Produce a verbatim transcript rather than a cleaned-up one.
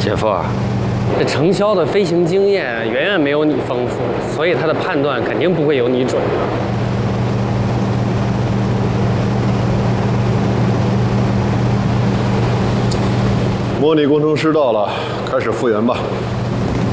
姐夫，这程潇的飞行经验远远没有你丰富，所以他的判断肯定不会有你准。 模拟工程师到了，开始复原吧。